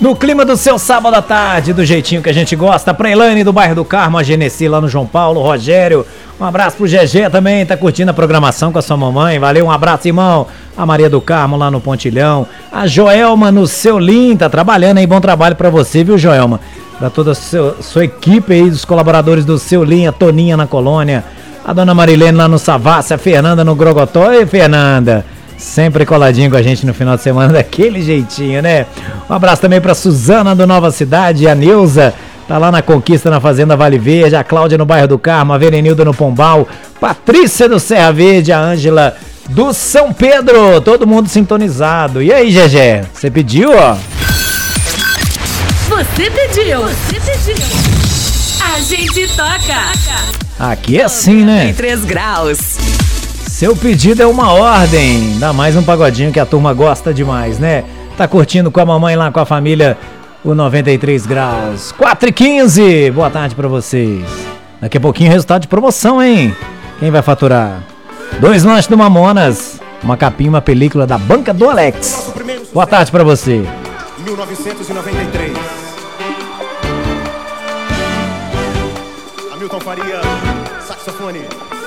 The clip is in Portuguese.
No clima do seu sábado à tarde, do jeitinho que a gente gosta. Pra Elaine do bairro do Carmo, a Genesi lá no João Paulo, Rogério. Um abraço pro GG também, tá curtindo a programação com a sua mamãe. Valeu, um abraço, irmão. A Maria do Carmo lá no Pontilhão. A Joelma no Seu Lim, tá trabalhando aí. Bom trabalho pra você, viu, Joelma? Pra toda a sua equipe aí, dos colaboradores do Seu Lim, a Toninha na Colônia. A dona Marilene lá no Savassi, a Fernanda no Grogotó. Ei, Fernanda, sempre coladinho com a gente no final de semana, daquele jeitinho, né? Um abraço também pra Suzana do Nova Cidade, a Neuza, tá lá na Conquista, na Fazenda Vale Verde, a Cláudia no bairro do Carmo, a Verenilda no Pombal, Patrícia do Serra Verde, a Ângela do São Pedro, todo mundo sintonizado. E aí, Gegé, você pediu, ó? Você pediu. A gente toca. Aqui é assim, né? 93 graus. Seu pedido é uma ordem. Dá mais um pagodinho que a turma gosta demais, né? Tá curtindo com a mamãe lá, com a família, o 93 graus. 4h15. Boa tarde pra vocês. Daqui a pouquinho resultado de promoção, hein? Quem vai faturar? 2 lanches do Mamonas, uma capinha, uma película da Banca do Alex. Boa tarde pra você. 1993. Hamilton Faria, saxofone.